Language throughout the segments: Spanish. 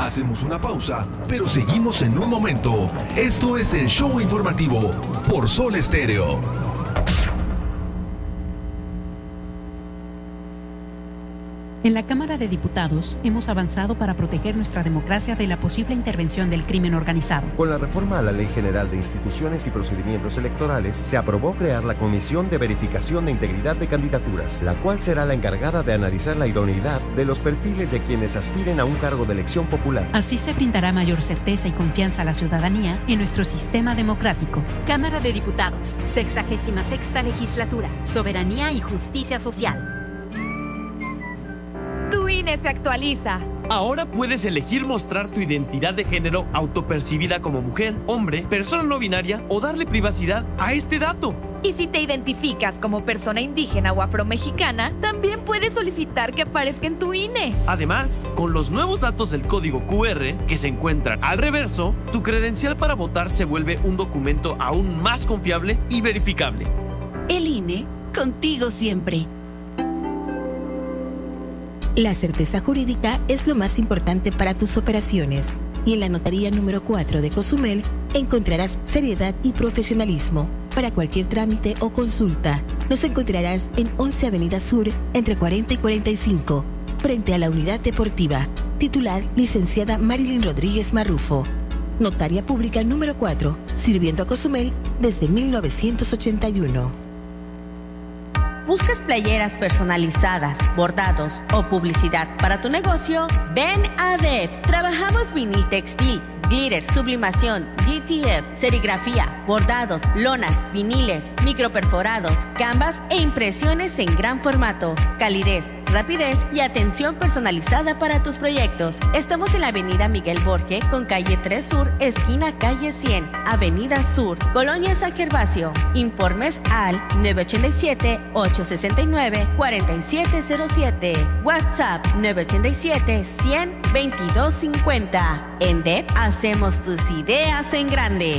Hacemos una pausa, pero seguimos en un momento. Esto es el show informativo por Sol Estéreo. En la Cámara de Diputados hemos avanzado para proteger nuestra democracia de la posible intervención del crimen organizado. Con la reforma a la Ley General de Instituciones y Procedimientos Electorales, se aprobó crear la Comisión de Verificación de Integridad de Candidaturas, la cual será la encargada de analizar la idoneidad de los perfiles de quienes aspiren a un cargo de elección popular. Así se brindará mayor certeza y confianza a la ciudadanía en nuestro sistema democrático. Cámara de Diputados, 66ª Legislatura, Soberanía y Justicia Social. Tu INE se actualiza. Ahora puedes elegir mostrar tu identidad de género autopercibida como mujer, hombre, persona no binaria o darle privacidad a este dato. Y si te identificas como persona indígena o afromexicana, también puedes solicitar que aparezca en tu INE. Además, con los nuevos datos del código QR que se encuentran al reverso, tu credencial para votar se vuelve un documento aún más confiable y verificable. El INE, contigo siempre. La certeza jurídica es lo más importante para tus operaciones y en la notaría número 4 de Cozumel encontrarás seriedad y profesionalismo. Para cualquier trámite o consulta, nos encontrarás en 11 Avenida Sur, entre 40 y 45, frente a la Unidad Deportiva. Titular, licenciada Marilyn Rodríguez Marrufo. Notaria pública número 4, sirviendo a Cozumel desde 1981. ¿Buscas playeras personalizadas, bordados o publicidad para tu negocio? Ven a DEP. Trabajamos vinil textil, glitter, sublimación, GTF, serigrafía, bordados, lonas, viniles, microperforados, canvas e impresiones en gran formato. Calidez, rapidez y atención personalizada para tus proyectos. Estamos en la avenida Miguel Borge con calle 3 Sur, esquina calle 100, avenida Sur, Colonia San Gervasio. Informes al 987-869-4707. WhatsApp 987-100-2250. En DEP hacemos tus ideas en grande.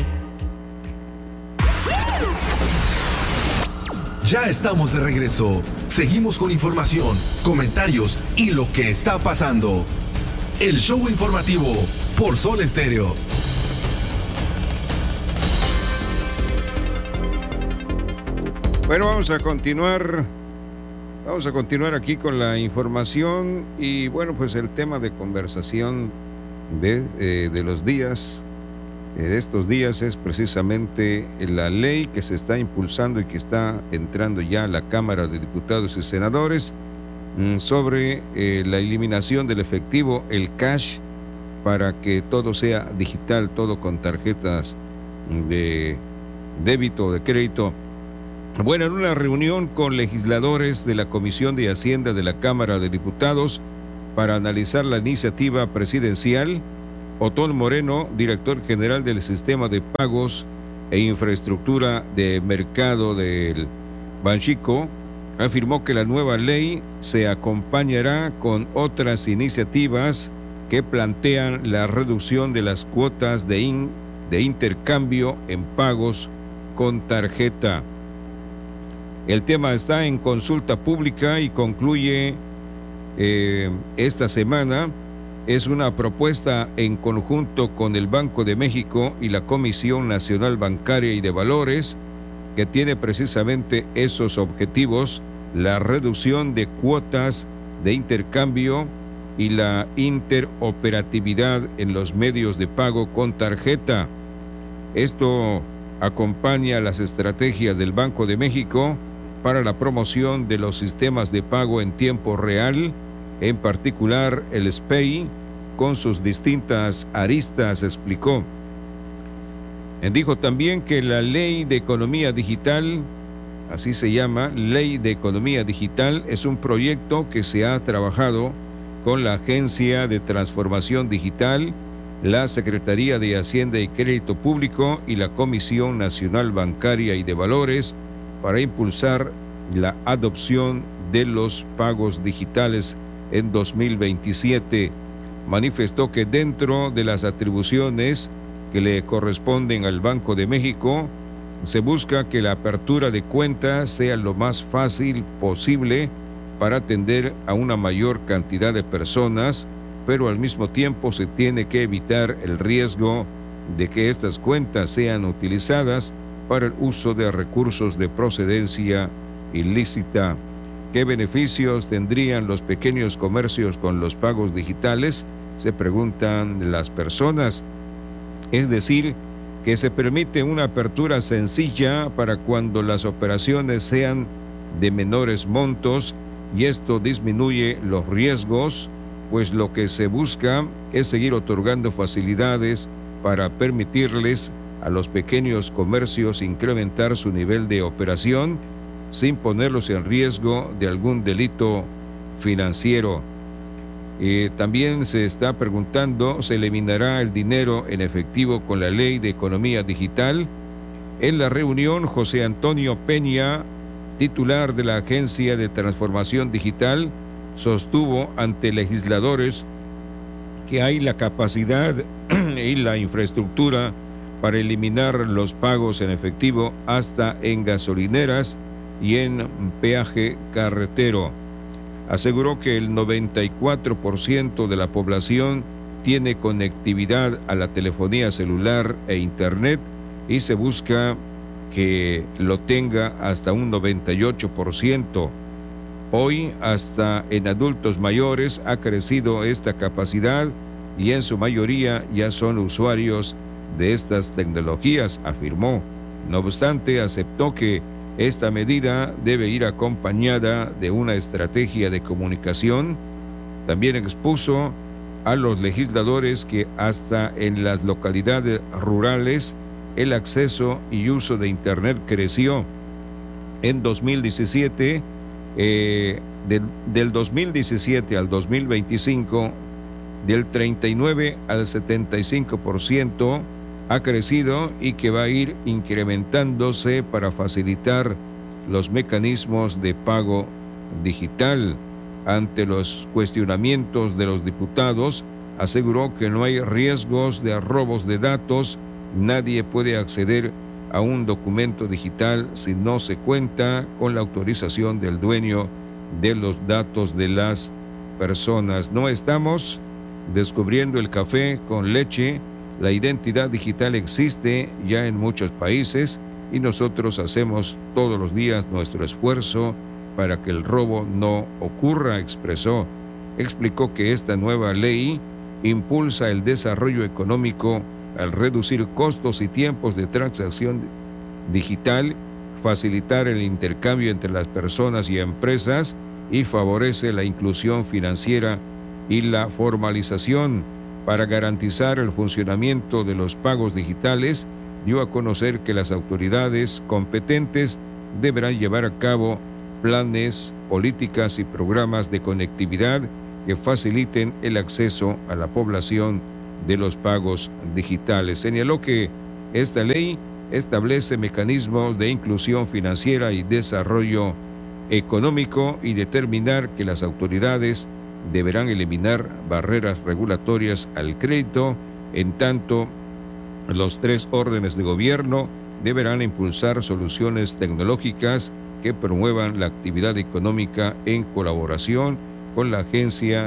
Ya estamos de regreso. Seguimos con información, comentarios y lo que está pasando. El show informativo por Sol Estéreo. Bueno, vamos a continuar aquí con la información y bueno, pues el tema de conversación de los días. De estos días es precisamente la ley que se está impulsando y que está entrando ya a la Cámara de Diputados y Senadores sobre la eliminación del efectivo, el cash, para que todo sea digital, todo con tarjetas de débito o de crédito. Bueno, en una reunión con legisladores de la Comisión de Hacienda de la Cámara de Diputados para analizar la iniciativa presidencial, Otón Moreno, director general del Sistema de Pagos e Infraestructura de Mercado del Banxico, afirmó que la nueva ley se acompañará con otras iniciativas que plantean la reducción de las cuotas de intercambio en pagos con tarjeta. El tema está en consulta pública y concluye esta semana. Es una propuesta en conjunto con el Banco de México y la Comisión Nacional Bancaria y de Valores, que tiene precisamente esos objetivos: la reducción de cuotas de intercambio y la interoperatividad en los medios de pago con tarjeta. Esto acompaña las estrategias del Banco de México para la promoción de los sistemas de pago en tiempo real, en particular el SPEI, con sus distintas aristas, explicó. Dijo también que la Ley de Economía Digital, así se llama, Ley de Economía Digital, es un proyecto que se ha trabajado con la Agencia de Transformación Digital, la Secretaría de Hacienda y Crédito Público y la Comisión Nacional Bancaria y de Valores para impulsar la adopción de los pagos digitales en 2027. Manifestó que dentro de las atribuciones que le corresponden al Banco de México, se busca que la apertura de cuentas sea lo más fácil posible para atender a una mayor cantidad de personas, pero al mismo tiempo se tiene que evitar el riesgo de que estas cuentas sean utilizadas para el uso de recursos de procedencia ilícita. ¿Qué beneficios tendrían los pequeños comercios con los pagos digitales?, se preguntan las personas. Es decir, que se permite una apertura sencilla para cuando las operaciones sean de menores montos, y esto disminuye los riesgos, pues lo que se busca es seguir otorgando facilidades para permitirles a los pequeños comercios incrementar su nivel de operación sin ponerlos en riesgo de algún delito financiero. También se está preguntando, ¿se eliminará el dinero en efectivo con la Ley de Economía Digital? En la reunión, José Antonio Peña, titular de la Agencia de Transformación Digital, sostuvo ante legisladores que hay la capacidad y la infraestructura para eliminar los pagos en efectivo hasta en gasolineras y en peaje carretero. Aseguró que el 94% de la población tiene conectividad a la telefonía celular e internet, y se busca que lo tenga hasta un 98%. Hoy, hasta en adultos mayores ha crecido esta capacidad y en su mayoría ya son usuarios de estas tecnologías, afirmó. No obstante, aceptó que esta medida debe ir acompañada de una estrategia de comunicación. También expuso a los legisladores que hasta en las localidades rurales el acceso y uso de Internet creció. En 2017, del 2017 al 2025, del 39 al 75% ha crecido, y que va a ir incrementándose para facilitar los mecanismos de pago digital. Ante los cuestionamientos de los diputados, aseguró que no hay riesgos de robos de datos. Nadie puede acceder a un documento digital si no se cuenta con la autorización del dueño de los datos de las personas. No estamos descubriendo el café con leche. La identidad digital existe ya en muchos países y nosotros hacemos todos los días nuestro esfuerzo para que el robo no ocurra, expresó. Explicó que esta nueva ley impulsa el desarrollo económico al reducir costos y tiempos de transacción digital, facilitar el intercambio entre las personas y empresas, y favorece la inclusión financiera y la formalización. Para garantizar el funcionamiento de los pagos digitales, dio a conocer que las autoridades competentes deberán llevar a cabo planes, políticas y programas de conectividad que faciliten el acceso a la población de los pagos digitales. Señaló que esta ley establece mecanismos de inclusión financiera y desarrollo económico, y determinar que las autoridades deberán eliminar barreras regulatorias al crédito. En tanto, los 3 órdenes de gobierno deberán impulsar soluciones tecnológicas que promuevan la actividad económica en colaboración con la Agencia